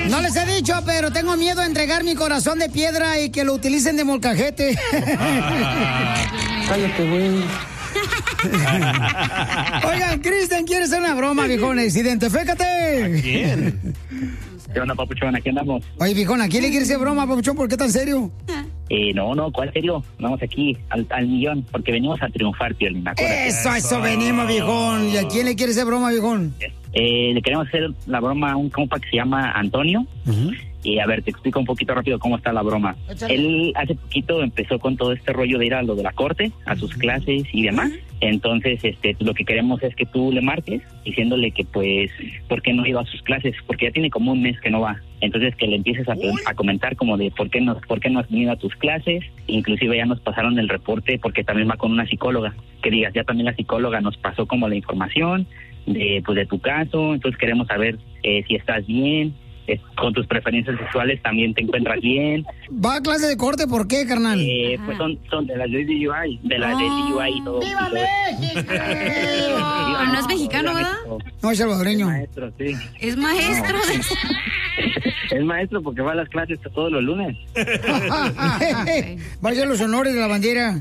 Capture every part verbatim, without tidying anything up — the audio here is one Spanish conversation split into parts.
No les he dicho, pero tengo miedo a entregar mi corazón de piedra y que lo utilicen de molcajete. Cállate, güey. Oigan, Cristian, ¿quieres hacer una broma, viejones? Identifícate. ¿A quién? ¿Qué onda, papuchón? ¿Aquí andamos? Oye, viejón, ¿a quién le quieres hacer broma, papuchón? ¿Por qué tan serio? Eh, no, no, ¿cuál serio? Vamos aquí al, al millón, porque venimos a triunfar, Piolín. Acuérdate. Eso, eso venimos, viejón. ¿Y a quién le quieres hacer broma, viejón? Eh, le queremos hacer la broma a un compa que se llama Antonio. Uh-huh. Y a ver, te explico un poquito rápido cómo está la broma. Échale. Él hace poquito empezó con todo este rollo de ir a lo de la corte, a sus clases y demás. Entonces, este, lo que queremos es que tú le marques diciéndole que, pues, ¿por qué no ha ido a sus clases? Porque ya tiene como un mes que no va. Entonces, que le empieces a, a comentar como de por qué, no, por qué no has venido a tus clases. Inclusive ya nos pasaron el reporte porque también va con una psicóloga. Que digas, ya también la psicóloga nos pasó como la información de, pues, de tu caso. Entonces, queremos saber eh, si estás bien. Eh, con tus preferencias sexuales también te encuentras bien. ¿Va a clase de corte? ¿Por qué, carnal? Eh, pues son, son de las de D U I, de las de D U I y todo. ¡Viva México! Pero no es mexicano, ¿verdad? No, es salvadoreño. Es maestro, sí. Es maestro. Es maestro porque va a las clases todos los lunes. Va a hacer los honores de la bandera.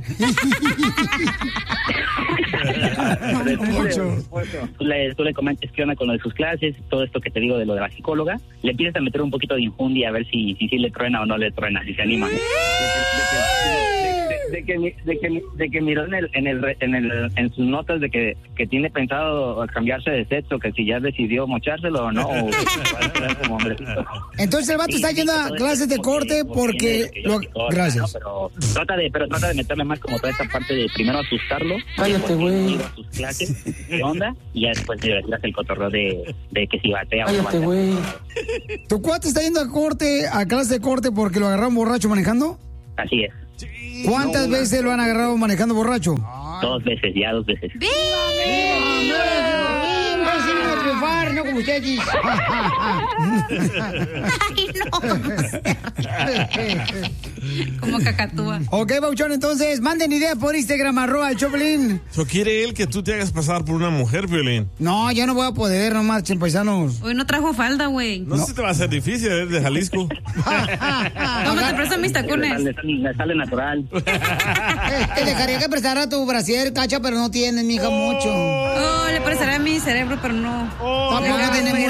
Tú le, tú le comentes qué onda con lo de sus clases, todo esto que te digo de lo de la psicóloga. Le empiezas a meter un poquito de infundia a ver si si, si le truena o no le truena, si se anima. De, de, de, de, que, de, que, de que miró en el, en el en el en sus notas de que, que tiene pensado cambiarse de sexo, que si ya decidió mochárselo o no. O que va a ser como hombrecito. Entonces el vato Sí, está sí, yendo a todo clases de eso, corte porque... porque lo- yo psicóloga, Gracias. ¿no? Pero trata de, pero trata de meterle más como toda esta parte de primero asustarlo. Cállate, güey. Ir a sus clases, ¿qué onda? Y ya después le tiras el cotorreo de, de que si batea o no Cállate, batea. güey. ¿Tu cuate está yendo a corte, a clase de corte porque lo agarraron borracho manejando? Así es. ¿Cuántas No, veces lo han agarrado manejando borracho? Dos veces, ya dos veces. triunfar, no como ustedes. Ay, no. Como cacatúa. Ok, Bauchón, entonces, manden idea por Instagram, arroba el Choplin. ¿So quiere él que tú te hagas pasar por una mujer, Piolín? No, yo no voy a poder, no marchen, paisanos. Hoy no trajo falda, güey. No, sé si te va a ser difícil, es de Jalisco. ¿Cómo te prestan mis Le tacones? sale, le sale natural. Te dejaría que prestara tu brasier, cacha, pero no tienes, mija, mucho. Oh, le prestaré a mi cerebro, pero no. Tampoco tenemos